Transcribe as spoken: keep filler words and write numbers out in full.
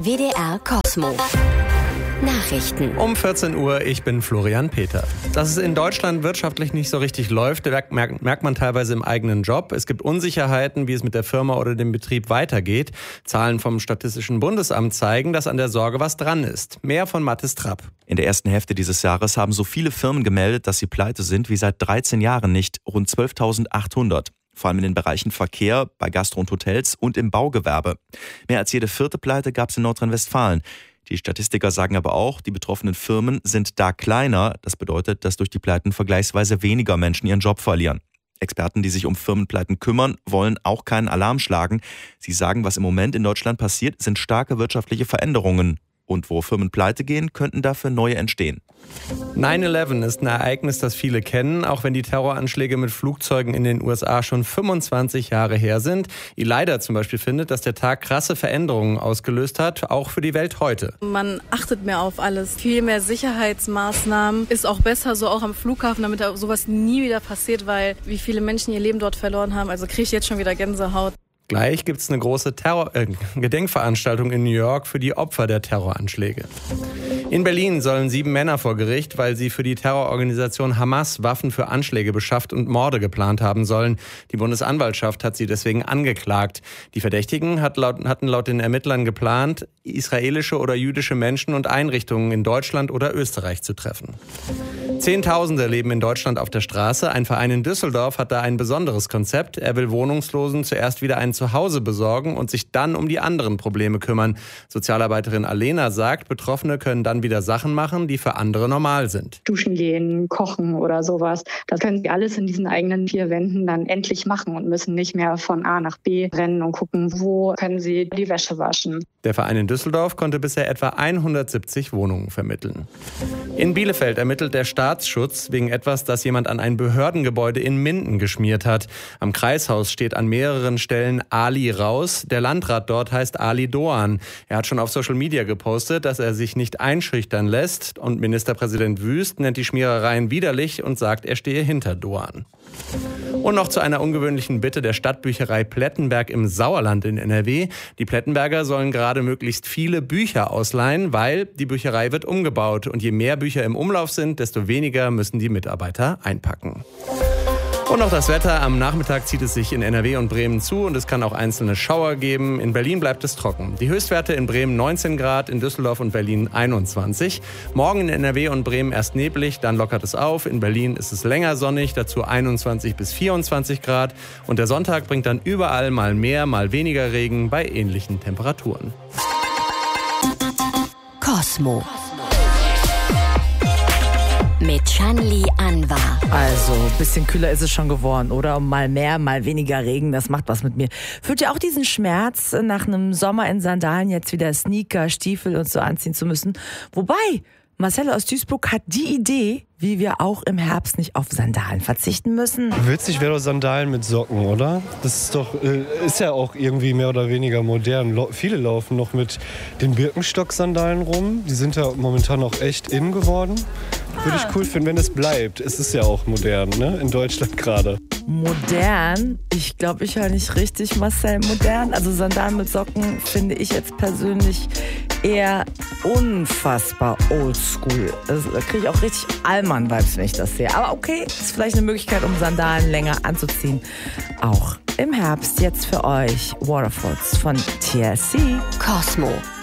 W D R Cosmo. Nachrichten. Um vierzehn Uhr, ich bin Florian Peter. Dass es in Deutschland wirtschaftlich nicht so richtig läuft, merkt, merkt man teilweise im eigenen Job. Es gibt Unsicherheiten, wie es mit der Firma oder dem Betrieb weitergeht. Zahlen vom Statistischen Bundesamt zeigen, dass an der Sorge was dran ist. Mehr von Mathis Trapp. In der ersten Hälfte dieses Jahres haben so viele Firmen gemeldet, dass sie pleite sind wie seit dreizehn Jahren nicht, rund zwölftausendachthundert. Vor allem in den Bereichen Verkehr, bei Gastro und Hotels und im Baugewerbe. Mehr als jede vierte Pleite gab es in Nordrhein-Westfalen. Die Statistiker sagen aber auch, die betroffenen Firmen sind da kleiner. Das bedeutet, dass durch die Pleiten vergleichsweise weniger Menschen ihren Job verlieren. Experten, die sich um Firmenpleiten kümmern, wollen auch keinen Alarm schlagen. Sie sagen, was im Moment in Deutschland passiert, sind starke wirtschaftliche Veränderungen. Und wo Firmen pleite gehen, könnten dafür neue entstehen. neun elf ist ein Ereignis, das viele kennen, auch wenn die Terroranschläge mit Flugzeugen in den U S A schon fünfundzwanzig Jahre her sind. Elida zum Beispiel findet, dass der Tag krasse Veränderungen ausgelöst hat, auch für die Welt heute. Man achtet mehr auf alles. Viel mehr Sicherheitsmaßnahmen ist auch besser, so auch am Flughafen, damit sowas nie wieder passiert, weil wie viele Menschen ihr Leben dort verloren haben. Also kriege ich jetzt schon wieder Gänsehaut. Gleich gibt es eine große Terror- äh, Gedenkveranstaltung in New York für die Opfer der Terroranschläge. In Berlin sollen sieben Männer vor Gericht, weil sie für die Terrororganisation Hamas Waffen für Anschläge beschafft und Morde geplant haben sollen. Die Bundesanwaltschaft hat sie deswegen angeklagt. Die Verdächtigen hat laut, hatten laut den Ermittlern geplant, israelische oder jüdische Menschen und Einrichtungen in Deutschland oder Österreich zu treffen. Zehntausende leben in Deutschland auf der Straße. Ein Verein in Düsseldorf hat da ein besonderes Konzept. Er will Wohnungslosen zuerst wieder ein Zuhause besorgen und sich dann um die anderen Probleme kümmern. Sozialarbeiterin Alena sagt, Betroffene können dann wieder Sachen machen, die für andere normal sind. Duschen gehen, kochen oder sowas. Das können sie alles in diesen eigenen vier Wänden dann endlich machen und müssen nicht mehr von A nach B rennen und gucken, wo können sie die Wäsche waschen. Der Verein in Düsseldorf konnte bisher etwa hundertsiebzig Wohnungen vermitteln. In Bielefeld ermittelt der Staatsschutz wegen etwas, das jemand an ein Behördengebäude in Minden geschmiert hat. Am Kreishaus steht an mehreren Stellen Ali raus. Der Landrat dort heißt Ali Doan. Er hat schon auf Social Media gepostet, dass er sich nicht einschüchtern lässt. Und Ministerpräsident Wüst nennt die Schmierereien widerlich und sagt, er stehe hinter Doan. Und noch zu einer ungewöhnlichen Bitte der Stadtbücherei Plettenberg im Sauerland in N R W. Die Plettenberger sollen gerade möglichst viele Bücher ausleihen, weil die Bücherei wird umgebaut. Und je mehr Bücher im Umlauf sind, desto weniger müssen die Mitarbeiter einpacken. Und noch das Wetter. Am Nachmittag zieht es sich in N R W und Bremen zu und es kann auch einzelne Schauer geben. In Berlin bleibt es trocken. Die Höchstwerte in Bremen neunzehn Grad, in Düsseldorf und Berlin einundzwanzig. Morgen in N R W und Bremen erst neblig, dann lockert es auf. In Berlin ist es länger sonnig, dazu einundzwanzig bis vierundzwanzig Grad. Und der Sonntag bringt dann überall mal mehr, mal weniger Regen bei ähnlichen Temperaturen. Cosmo. Mit Shanli Anwar. Also, ein bisschen kühler ist es schon geworden, oder? Mal mehr, mal weniger Regen, das macht was mit mir. Fühlt ihr auch diesen Schmerz, nach einem Sommer in Sandalen jetzt wieder Sneaker, Stiefel und so anziehen zu müssen? Wobei, Marcel aus Duisburg hat die Idee, wie wir auch im Herbst nicht auf Sandalen verzichten müssen. Witzig wäre doch Sandalen mit Socken, oder? Das ist doch, äh, ist ja auch irgendwie mehr oder weniger modern. Lo- viele laufen noch mit den Birkenstock-Sandalen rum. Die sind ja momentan auch echt in geworden. Würde ich cool finden, wenn es bleibt. Es ist ja auch modern, ne? In Deutschland gerade. Modern? Ich glaube, ich höre nicht richtig, Marcel, modern. Also Sandalen mit Socken finde ich jetzt persönlich eher unfassbar oldschool. Also, da kriege ich auch richtig Allmann-Vibes, wenn ich das sehe. Aber okay, ist vielleicht eine Möglichkeit, um Sandalen länger anzuziehen. Auch im Herbst jetzt für euch Waterfalls von T S C. Cosmo.